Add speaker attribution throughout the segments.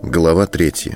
Speaker 1: Глава 3.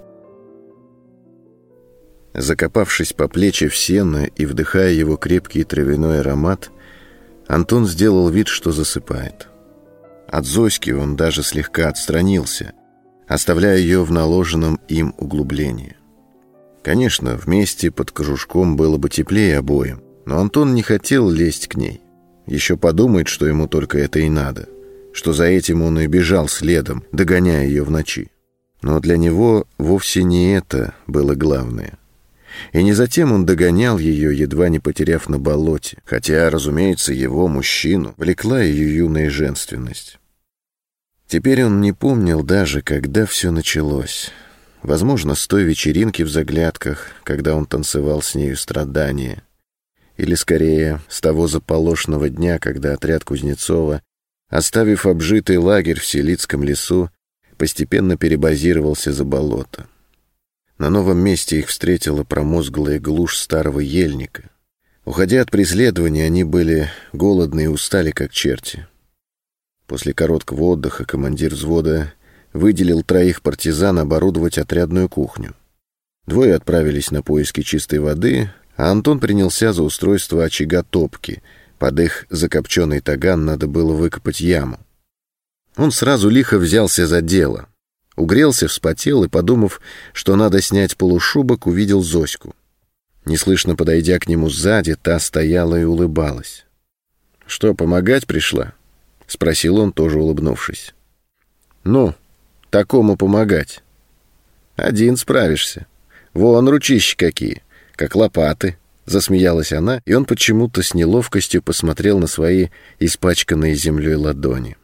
Speaker 1: Закопавшись по плечи в сено и вдыхая его крепкий травяной аромат, Антон сделал вид, что засыпает. От Зоськи он даже слегка отстранился, оставляя ее в наложенном им углублении. Конечно, вместе под кожушком было бы теплее обоим, но Антон не хотел лезть к ней. Еще подумает, что ему только это и надо, что за этим он и бежал следом, догоняя ее в ночи. Но для него вовсе не это было главное. И не затем он догонял ее, едва не потеряв на болоте, хотя, разумеется, его, мужчину, влекла ее юная женственность. Теперь он не помнил даже, когда все началось. Возможно, с той вечеринки в Заглядках, когда он танцевал с нею страдания. Или, скорее, с того заполошного дня, когда отряд Кузнецова, оставив обжитый лагерь в Селицком лесу, постепенно перебазировался за болото. На новом месте их встретила промозглая глушь старого ельника. Уходя от преследования, они были голодны и устали, как черти. После короткого отдыха командир взвода выделил 3 партизан оборудовать отрядную кухню. 2 отправились на поиски чистой воды, а Антон принялся за устройство очага топки. Под их закопченный таган надо было выкопать яму. Он сразу лихо взялся за дело. Угрелся, вспотел и, подумав, что надо снять полушубок, увидел Зоську. Неслышно подойдя к нему сзади, та стояла и улыбалась. «Что, помогать пришла?» — спросил он, тоже улыбнувшись. «Ну, такому помогать. Один справишься. Вон ручищи какие, как лопаты», — засмеялась она, и он почему-то с неловкостью посмотрел на свои испачканные землей ладони.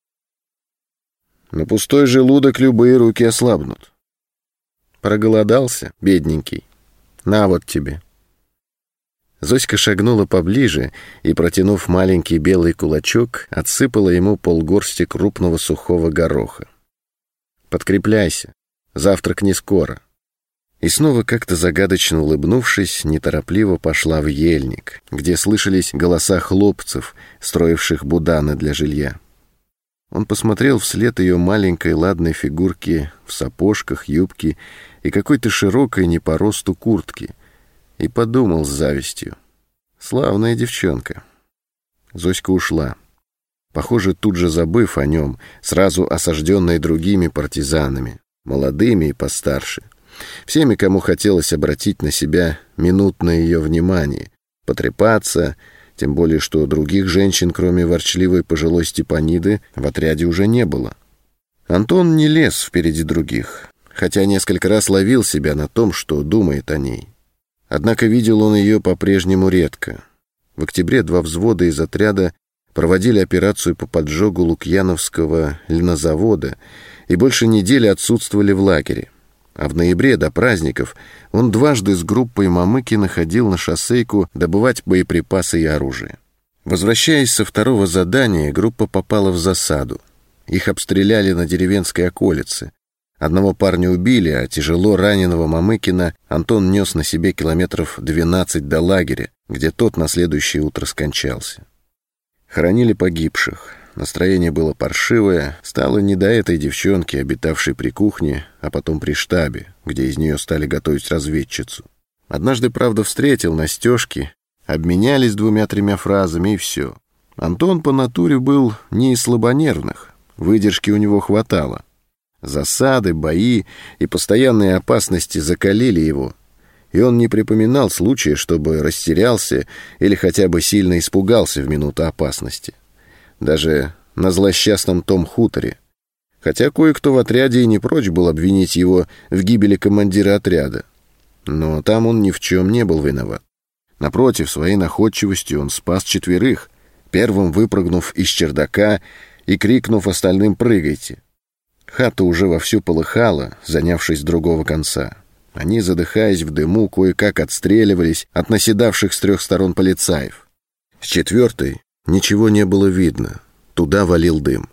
Speaker 1: На пустой желудок любые руки ослабнут. Проголодался, бедненький. На вот тебе. Зоська шагнула поближе и, протянув маленький белый кулачок, отсыпала ему полгорсти крупного сухого гороха. Подкрепляйся, завтрак не скоро. И снова, как-то загадочно улыбнувшись, неторопливо пошла в ельник, где слышались голоса хлопцев, строивших буданы для жилья. Он посмотрел вслед ее маленькой ладной фигурке в сапожках, юбке и какой-то широкой не по росту куртке и подумал с завистью. Славная девчонка. Зоська ушла. Похоже, тут же забыв о нем, сразу осажденной другими партизанами, молодыми и постарше. Всеми, кому хотелось обратить на себя минутное ее внимание, потрепаться, тем более, что других женщин, кроме ворчливой пожилой Степаниды, в отряде уже не было. Антон не лез впереди других, хотя несколько раз ловил себя на том, что думает о ней. Однако видел он ее по-прежнему редко. В октябре 2 взвода из отряда проводили операцию по поджогу Лукьяновского льнозавода и больше недели отсутствовали в лагере. А в ноябре до праздников он дважды с группой Мамыкина ходил на шоссейку добывать боеприпасы и оружие. Возвращаясь со 2-го задания, группа попала в засаду. Их обстреляли на деревенской околице. Одного парня убили, а тяжело раненого Мамыкина Антон нес на себе километров 12 до лагеря, где тот на следующее утро скончался. Хоронили погибших. Настроение было паршивое, стало не до этой девчонки, обитавшей при кухне, а потом при штабе, где из нее стали готовить разведчицу. Однажды, правда, встретил на стежке, обменялись 2-3 фразами, и все. Антон по натуре был не из слабонервных, выдержки у него хватало. Засады, бои и постоянные опасности закалили его, и он не припоминал случая, чтобы растерялся или хотя бы сильно испугался в минуту опасности. Даже на злосчастном том хуторе. Хотя кое-кто в отряде и не прочь был обвинить его в гибели командира отряда. Но там он ни в чем не был виноват. Напротив, своей находчивостью он спас 4, первым выпрыгнув из чердака и крикнув остальным «прыгайте». Хата уже вовсю полыхала, занявшись с другого конца. Они, задыхаясь в дыму, кое-как отстреливались от наседавших с 3 сторон полицаев. С 4-й ничего не было видно, туда валил дым.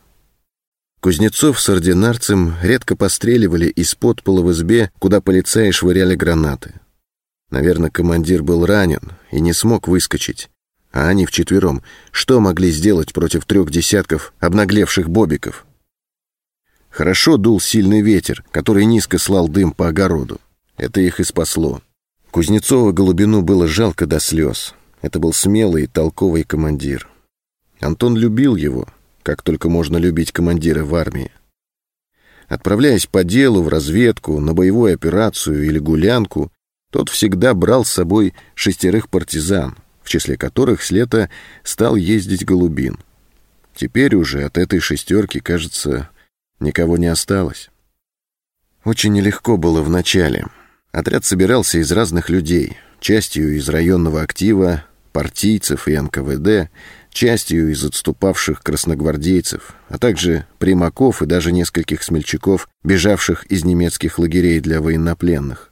Speaker 1: Кузнецов с ординарцем редко постреливали из подпола в избе, куда полицаи швыряли гранаты. Наверное, командир был ранен и не смог выскочить, а они вчетвером что могли сделать против 3 десятков обнаглевших бобиков? Хорошо дул сильный ветер, который низко слал дым по огороду. Это их и спасло. Кузнецова Голубину было жалко до слез. Это был смелый и толковый командир. Антон любил его, как только можно любить командира в армии. Отправляясь по делу, в разведку, на боевую операцию или гулянку, тот всегда брал с собой 6 партизан, в числе которых с лета стал ездить Голубин. Теперь уже от этой 6, кажется, никого не осталось. Очень нелегко было вначале. Отряд собирался из разных людей, частью из районного актива, партийцев и НКВД, частью из отступавших красногвардейцев, а также примаков и даже нескольких смельчаков, бежавших из немецких лагерей для военнопленных.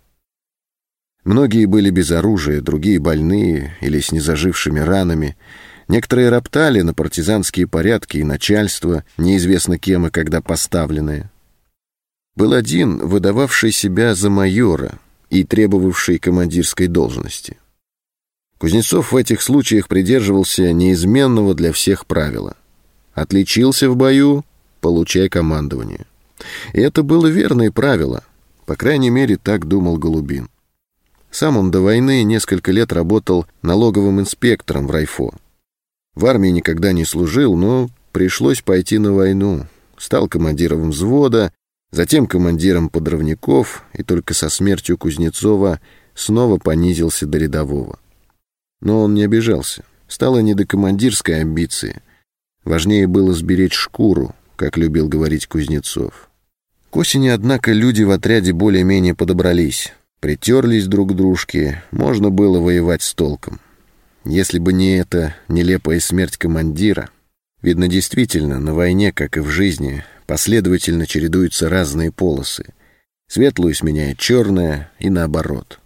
Speaker 1: Многие были без оружия, другие больные или с незажившими ранами. Некоторые роптали на партизанские порядки и начальство, неизвестно кем и когда поставленное. Был один, выдававший себя за майора и требовавший командирской должности. Кузнецов в этих случаях придерживался неизменного для всех правила. Отличился в бою — получай командование. И это было верное правило, по крайней мере, так думал Голубин. Сам он до войны несколько лет работал налоговым инспектором в райфо. В армии никогда не служил, но пришлось пойти на войну. Стал командиром взвода, затем командиром подрывников, и только со смертью Кузнецова снова понизился до рядового. Но он не обижался. Стало не до командирской амбиции. Важнее было сберечь шкуру, как любил говорить Кузнецов. К осени, однако, люди в отряде более-менее подобрались. Притерлись друг к дружке, можно было воевать с толком. Если бы не эта нелепая смерть командира, видно, действительно, на войне, как и в жизни, последовательно чередуются разные полосы. Светлую сменяет черная и наоборот.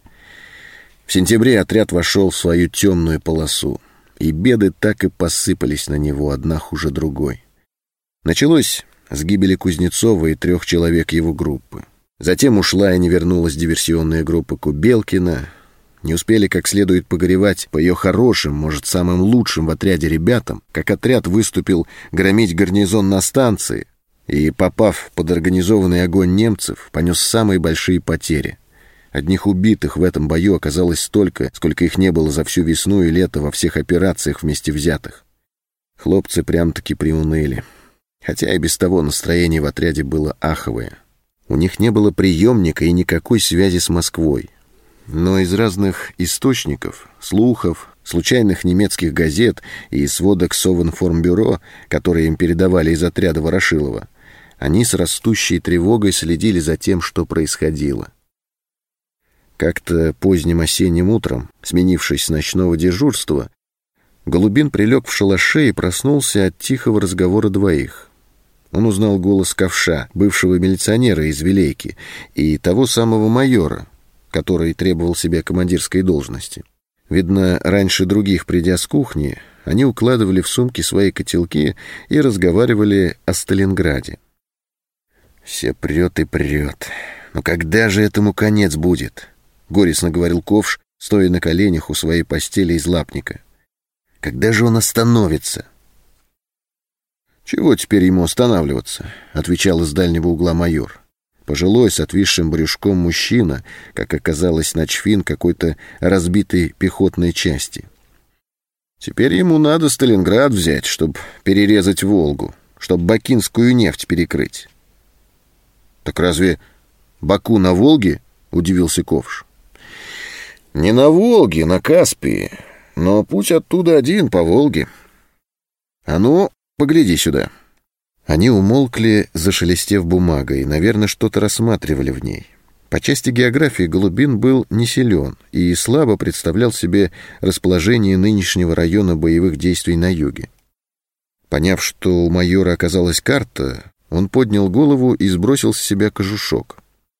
Speaker 1: В сентябре отряд вошел в свою темную полосу, и беды так и посыпались на него, одна хуже другой. Началось с гибели Кузнецова и 3 человек его группы. Затем ушла и не вернулась диверсионная группа Кубелкина. Не успели как следует погоревать по ее хорошим, может, самым лучшим в отряде ребятам, как отряд выступил громить гарнизон на станции и, попав под организованный огонь немцев, понес самые большие потери. Одних убитых в этом бою оказалось столько, сколько их не было за всю весну и лето во всех операциях вместе взятых. Хлопцы прям-таки приуныли. Хотя и без того настроение в отряде было аховое. У них не было приемника и никакой связи с Москвой. Но из разных источников, слухов, случайных немецких газет и сводок Совинформбюро, которые им передавали из отряда Ворошилова, они с растущей тревогой следили за тем, что происходило. Как-то поздним осенним утром, сменившись с ночного дежурства, Голубин прилег в шалаше и проснулся от тихого разговора двоих. Он узнал голос Ковша, бывшего милиционера из Вилейки, и того самого майора, который требовал себе командирской должности. Видно, раньше других, придя с кухни, они укладывали в сумки свои котелки и разговаривали о Сталинграде. «Все прет и прет. Но когда же этому конец будет?» — горестно говорил Ковш, стоя на коленях у своей постели из лапника. «Когда же он остановится?» «Чего теперь ему останавливаться?» — отвечал из дальнего угла майор. Пожилой, с отвисшим брюшком мужчина, как оказалось, начфин какой-то разбитой пехотной части. «Теперь ему надо Сталинград взять, чтобы перерезать Волгу, чтобы бакинскую нефть перекрыть». «Так разве Баку на Волге?» — удивился Ковш. «Не на Волге, на Каспии, но путь оттуда один, по Волге. А ну, погляди сюда». Они умолкли, зашелестев бумагой, и, наверное, что-то рассматривали в ней. По части географии Голубин был не силен и слабо представлял себе расположение нынешнего района боевых действий на юге. Поняв, что у майора оказалась карта, он поднял голову и сбросил с себя кожушок.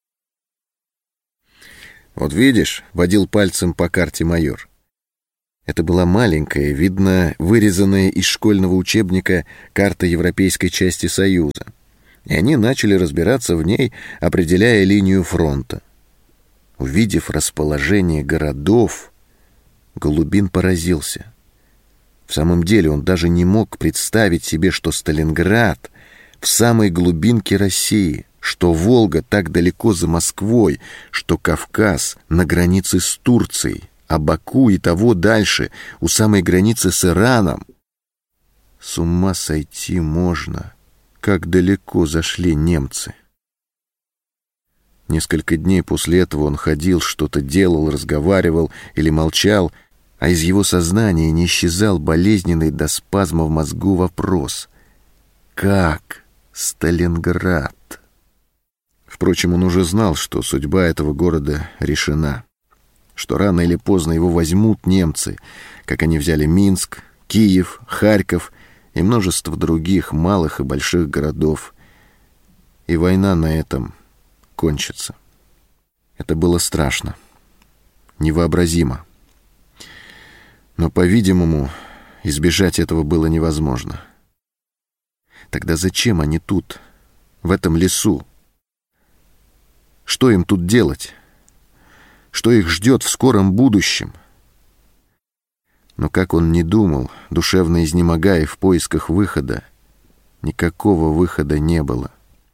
Speaker 1: «Вот видишь», — водил пальцем по карте майор. Это была маленькая, видно, вырезанная из школьного учебника карта европейской части Союза, и они начали разбираться в ней, определяя линию фронта. Увидев расположение городов, Голубин поразился. В самом деле он даже не мог представить себе, что Сталинград в самой глубинке России, что Волга так далеко за Москвой, что Кавказ на границе с Турцией, а Баку и того дальше, у самой границы с Ираном. С ума сойти можно, как далеко зашли немцы. Несколько дней после этого он ходил, что-то делал, разговаривал или молчал, а из его сознания не исчезал болезненный до спазма в мозгу вопрос: как Сталинград? Впрочем, он уже знал, что судьба этого города решена, что рано или поздно его возьмут немцы, как они взяли Минск, Киев, Харьков и множество других малых и больших городов, и война на этом кончится. Это было страшно, невообразимо. Но, по-видимому, избежать этого было невозможно. Тогда зачем они тут, в этом лесу? Что им тут делать? Что их ждет в скором будущем? Но как он ни думал, душевно изнемогая в поисках выхода, никакого выхода не было.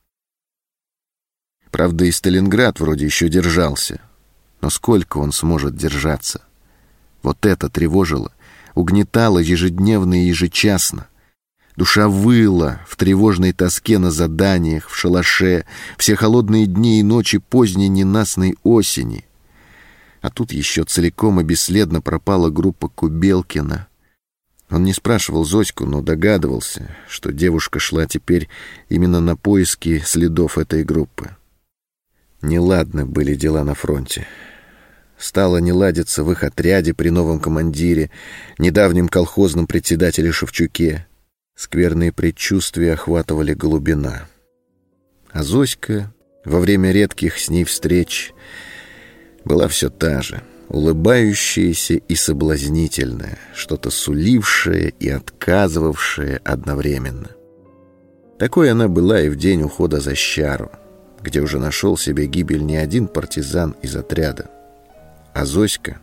Speaker 1: Правда, и Сталинград вроде еще держался. Но сколько он сможет держаться? Вот это тревожило, угнетало ежедневно и ежечасно. Душа выла в тревожной тоске на заданиях, в шалаше, все холодные дни и ночи поздней ненастной осени. А тут еще целиком и бесследно пропала группа Кубелкина. Он не спрашивал Зоську, но догадывался, что девушка шла теперь именно на поиски следов этой группы. Неладны были дела на фронте. Стало не ладиться в их отряде при новом командире, недавнем колхозном председателе Шевчуке. Скверные предчувствия охватывали Голубина. А Зоська во время редких с ней встреч была все та же, улыбающаяся и соблазнительная, что-то сулившая и отказывавшая одновременно. Такой она была и в день ухода за Щару, где уже нашел себе гибель не один партизан из отряда. А Зоська...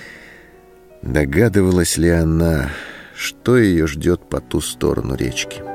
Speaker 1: Догадывалась ли она, что ее ждет по ту сторону речки?